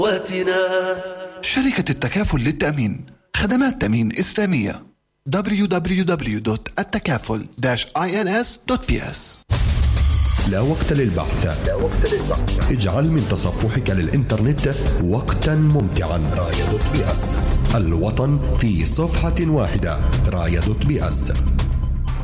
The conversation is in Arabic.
شركة التكافل للتأمين، خدمات تأمين إسلامية. www.التكافل-ins.ps. لا وقت للبحث. اجعل من تصفحك للإنترنت وقتا ممتعا. راية.بس، الوطن في صفحة واحدة. راية.بس.